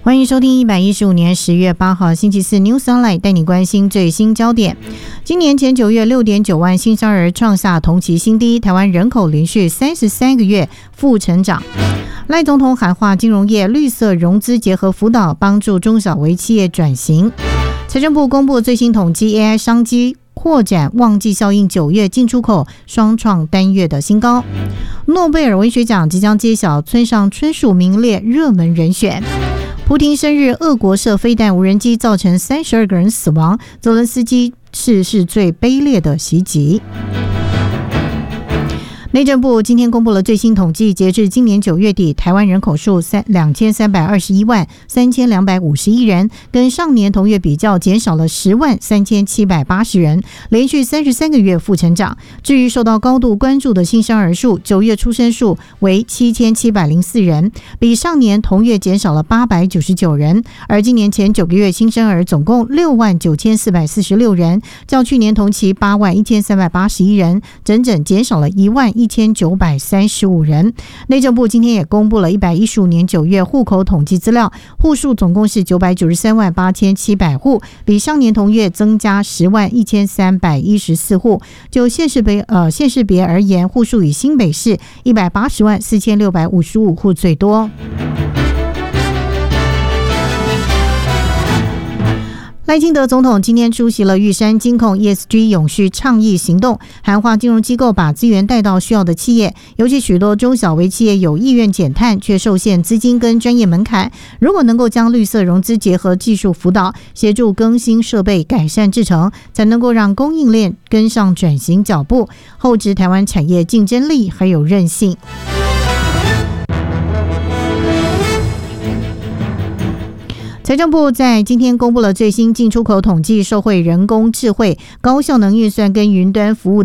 欢迎收听115年10月8号星期四 News Online， 带你关心最新焦点。今年前9月 6.9 万新生儿创下同期新低，台湾人口连续33个月负成长。赖总统喊话金融业绿色融资结合辅导，帮助中小微企业转型。财政部公布最新统计 AI 商机扩展旺季效应，9月进出口双创单月的新高。诺贝尔文学奖即将揭晓，村上春树名列热门人选。普丁生日，俄国射飞弹无人机造成32个人死亡，泽伦斯基是最卑劣的袭击。内政部今天公布了最新统计，截至今年9月底，台湾人口数2321万3251人，跟上年同月比较减少了10万3780人，连续33个月负成长。至于受到高度关注的新生儿数，9月出生数为7704人，比上年同月减少了899人，而今年前9个月新生儿总共6万9446人，较去年同期8万1381人，整整减少了1万1935人。内政部今天也公布了115年9月户口统计资料，户数总共是993万8700户，比上年同月增加10万1314户。就县市别而言，户数以新北市180万4655户最多。赖清德总统今天出席了玉山金控 ESG 永续倡议行动，喊话金融机构把资源带到需要的企业，尤其许多中小微企业有意愿减碳，却受限资金跟专业门槛。如果能够将绿色融资结合技术辅导，协助更新设备、改善制程，才能够让供应链跟上转型脚步，厚植台湾产业竞争力还有韧性。财政部在今天公布了最新进出口统计，受惠人工智慧、高效能运算跟云端服务